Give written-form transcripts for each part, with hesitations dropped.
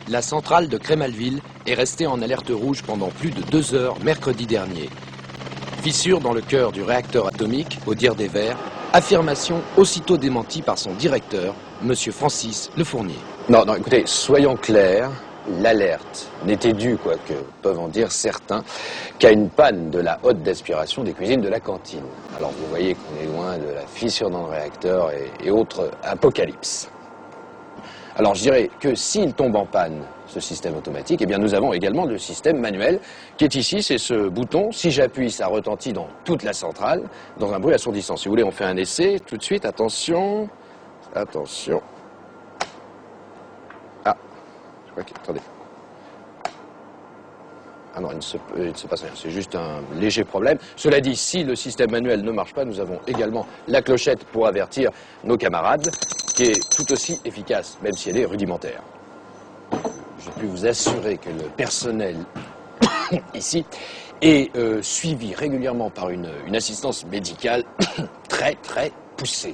La centrale de Crémalville est restée en alerte rouge pendant plus de 2 heures mercredi dernier. Fissure dans le cœur du réacteur atomique, au dire des Verts, affirmation aussitôt démentie par son directeur, M. Francis Lefournier. Non, écoutez, soyons clairs, l'alerte n'était due, quoique peuvent en dire certains, qu'à une panne de la hotte d'aspiration des cuisines de la cantine. Alors vous voyez qu'on est loin de la fissure dans le réacteur et autres apocalypses. Alors je dirais que s'il tombe en panne, ce système automatique, eh bien nous avons également le système manuel qui est ici, c'est ce bouton. Si j'appuie, ça retentit dans toute la centrale, dans un bruit assourdissant. Si vous voulez, on fait un essai tout de suite. Attention. Attention. Ah, je crois que... Attendez. Ah non, il ne se passe rien, c'est juste un léger problème. Cela dit, si le système manuel ne marche pas, nous avons également la clochette pour avertir nos camarades, qui est tout aussi efficace, même si elle est rudimentaire. Je puis vous assurer que le personnel ici est suivi régulièrement par une assistance médicale très poussée.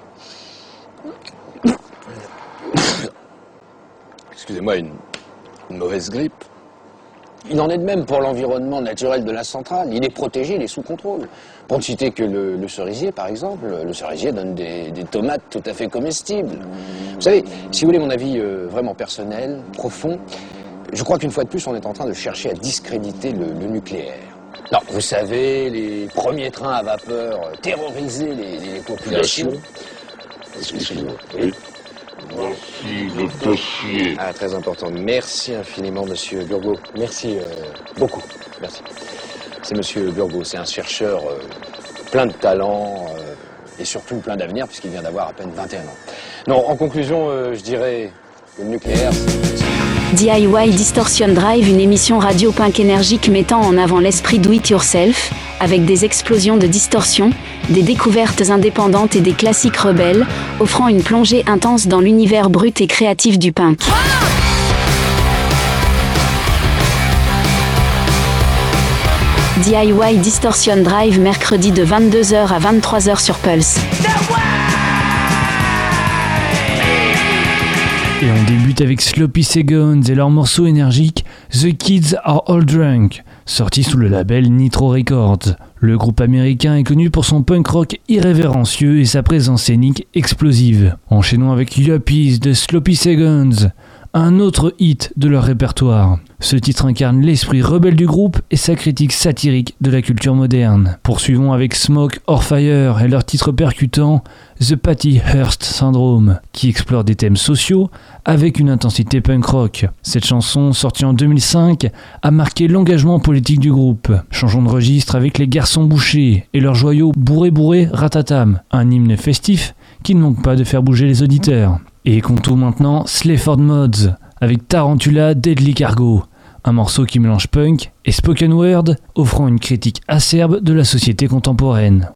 Excusez-moi, une mauvaise grippe. Il en est de même pour l'environnement naturel de la centrale. Il est protégé, il est sous contrôle. Pour ne citer que le cerisier, par exemple, le cerisier donne des tomates tout à fait comestibles. Vous savez, si vous voulez mon avis vraiment personnel, profond, je crois qu'une fois de plus, on est en train de chercher à discréditer le nucléaire. Non, vous savez, les premiers trains à vapeur terrorisaient les populations. Excusez-moi. Oui. Voici le dossier. Ah, très important. Merci infiniment, monsieur Burgot. Merci beaucoup. Merci. C'est monsieur Burgot, c'est un chercheur plein de talent et surtout plein d'avenir puisqu'il vient d'avoir à peine 21 ans. Non, en conclusion, je dirais que le nucléaire, c'est... DIY Distortion Drive, une émission radio punk énergique mettant en avant l'esprit do-it-yourself, avec des explosions de distorsion, des découvertes indépendantes et des classiques rebelles, offrant une plongée intense dans l'univers brut et créatif du punk. DIY Distortion Drive, mercredi de 22h à 23h sur Pulse. Et on débute avec Sloppy Seconds et leur morceau énergique The Kids Are All Drunk, sorti sous le label Nitro Records. Le groupe américain est connu pour son punk rock irrévérencieux et sa présence scénique explosive. Enchaînons avec Yuppies de Sloppy Seconds, un autre hit de leur répertoire. Ce titre incarne l'esprit rebelle du groupe et sa critique satirique de la culture moderne. Poursuivons avec Smoke or Fire et leur titre percutant The Patty Hearst Syndrome, qui explore des thèmes sociaux avec une intensité punk rock. Cette chanson, sortie en 2005, a marqué l'engagement politique du groupe. Changeons de registre avec les Garçons Bouchés et leur joyau Bourré Bourré Ratatam, un hymne festif qui ne manque pas de faire bouger les auditeurs. Et comptons maintenant Slayford Mods avec Tarantula Deadly Cargo, un morceau qui mélange punk et spoken word, offrant une critique acerbe de la société contemporaine.